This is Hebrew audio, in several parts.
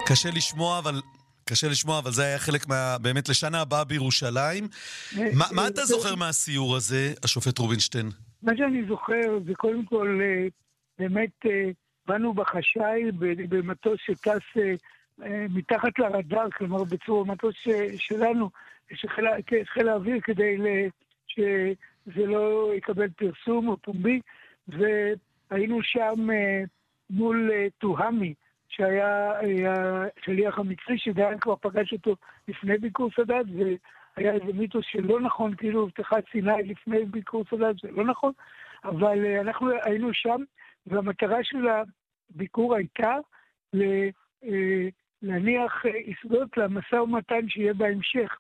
קשה לשמוע, אבל זה היה חלק באמת לשנה הבאה בירושלים. מה אתה זוכר מהסיור הזה, השופט רובינשטיין? מה שאני זוכר זה קודם כל, באמת באנו בחשאי במטוס שטס מתחת לרדאר, כלומר בצורה מטוס שלנו, חיל האוויר, כדי שזה לא יקבל פרסום או פומבי, והיינו שם מול תוהמי, שהיה השליח המצרי, שדיין כבר פגש אותו לפני ביקור סאדאת, והיה איזה מיתוס שלא נכון, כאילו הבטחת סיני לפני ביקור סאדאת, זה לא נכון, אבל אנחנו היינו שם, והמטרה של הביקור הייתה להניח יסודות למשא ומתן שיהיה בהמשך.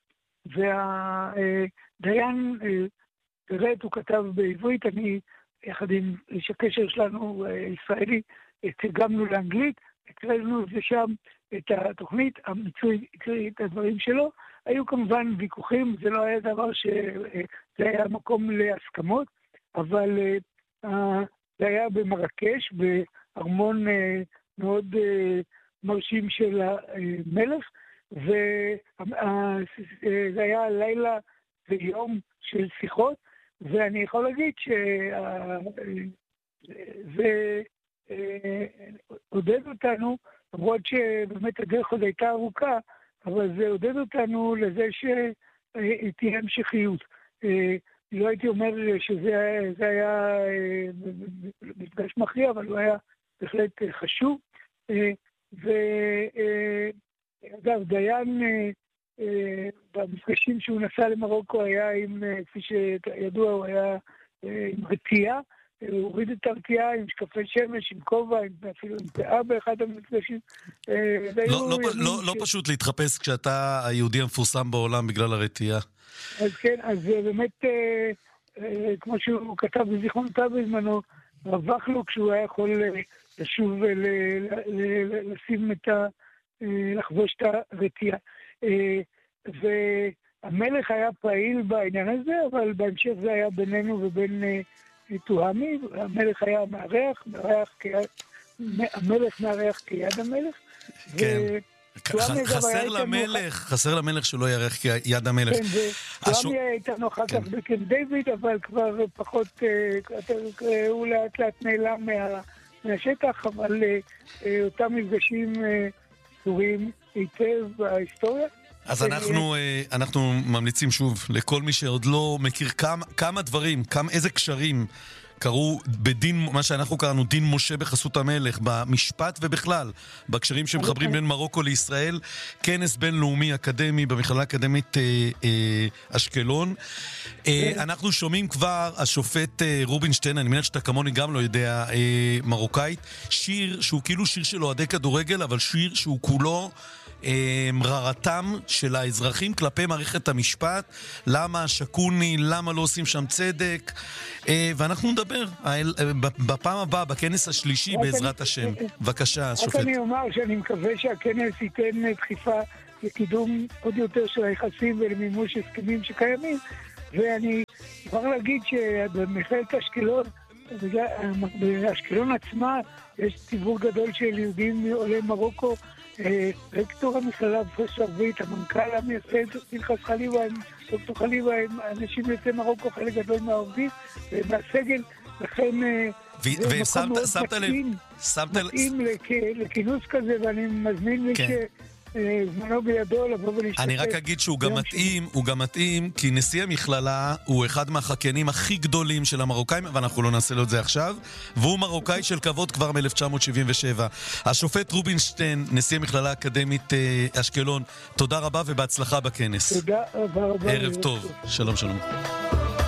והדיין פירט, הוא כתב בעברית, אני יחד עם איש הקשר שלנו ישראלי, תרגמנו לאנגלית, הקראנו את זה שם, את התוכנית, המצוי הקריא את הדברים שלו. היו כמובן ויכוחים, זה לא היה דבר שזה היה מקום להסכמות, אבל זה היה במרקש, בארמון מאוד מרשים של המלך, וזה היה לילה ויום של שיחות, ואני יכול להגיד שזה עודד אותנו, למרות שבאמת הדרך עוד הייתה ארוכה, אבל זה עודד אותנו לזה שתהיה המשכיות. לא הייתי אומר שזה היה מפגש מכריע, אבל הוא היה בהחלט חשוב. ואגב, דיין במפגשים שהוא נסע למרוקו היה עם, כפי שידוע, הוא היה עם רתיעה, הוא הוריד את הרתיעה עם שקפי שמש, עם כובע, אפילו עם פאה באחד המפגשים. לא פשוט להתחפש כשאתה היהודי המפורסם בעולם בגלל הרתיעה. אז כן, אז באמת, כמו שהוא כתב בזיכרונותיו בזמנו, רווח לו כשהוא היה יכול לשוב ולשים לחבוש את הרתיעה. והמלך היה פעיל בעניין הזה, אבל בהמשך זה היה בינינו ובין תוהמי. המלך היה המלך מארח כיד המלך. כן. חסר למלך שלא יארח כיד המלך. כן, ותוהמי הייתנו אחר כך בקמפ דיוויד, אבל כבר פחות, הוא לאט לאט נעלם מהשטח, אבל אותם מפגשים קורים היטב בהיסטוריה. אז אנחנו ממליצים שוב לכל מי שעוד לא מכיר כמה דברים, איזה קשרים קראו בדין, מה שאנחנו קראנו דין משה בחסות המלך, במשפט ובכלל, בקשרים שמחברים בין מרוקו לישראל. כנס בינלאומי אקדמי במכללה האקדמית אשקלון. אנחנו שומעים כבר, השופט רובינשטיין, אני מניח שאתה כמוני גם לא יודע מרוקאית, שיר שהוא כאילו שיר של אוהדי כדורגל, אבל שיר שהוא כולו מררתם של האזרחים כלפי מערכת המשפט, למה שקוני, למה לא עושים שם צדק, ואנחנו נדבר בפעם הבאה, בכנס השלישי בעזרת השם. בבקשה, שופט. אני אומר שאני מקווה שהכנס ייתן דחיפה לקידום עוד יותר של היחסים ולמימוש הסכמים שקיימים, ואני כבר להגיד שבמכללת אשקלון, באשקלון עצמה יש ציבור גדול של יהודים עולי מרוקו, רקטור המכללה פרופסור ארבית, המנכ"ל המייסד פנחס חליבה, דוקטור חליבה, הם אנשים יוצאי מרוקו, חלק גדול מהעובדים והסגל, לכן זה מקום מאוד מתאים לכינוס כזה, ואני מזמין מי זמנו בידו לבוא ולהשתתף. אני רק אגיד שהוא גם מתאים, כי נשיא המכללה הוא אחד מהחקיינים הכי גדולים של המרוקאים, ואנחנו לא נעשה לו את זה עכשיו, והוא מרוקאי של כבוד כבר מ-1977. השופט רובינשטיין, נשיא המכללה האקדמית אשקלון, תודה רבה ובהצלחה בכנס. תודה רבה. ערב טוב, שלום שלום.